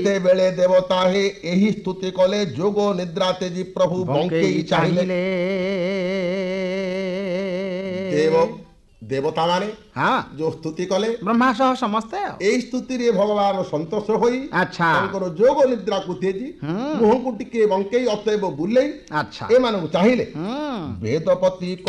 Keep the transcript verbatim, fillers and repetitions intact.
ଯେତେବେଳେ ଦେବତା ହେ ଏହି ସ୍ତୁତି କଲେ ଯୋଗ ନିଦ୍ରା ତେଜି ପ୍ରଭୁ ବଙ୍କେଇ ଚାହିଁଲେ ଦେବ ଦେବତା ମାନେ ହଁ ଯୋଉ ସ୍ତୁତି କଲେ ବ୍ରହ୍ମା ସହ ସମସ୍ତେ ଆଉ। এই ସ୍ତୁତିରେ ଭଗବାନ ସନ୍ତୋଷ ହୋଇ ଆଚ୍ଛା ତାଙ୍କର ଯୋଗ ନିଦ୍ରାକୁ ତେଜି ହୁଁ ମୁହଁକୁ ଟିକେ ବଙ୍କେଇ ଅତଏବ ବୁଲେଇ ଆଚ୍ଛା ଏମାନଙ୍କୁ ଚାହିଁଲେ ହୁଁ ବେଦପତି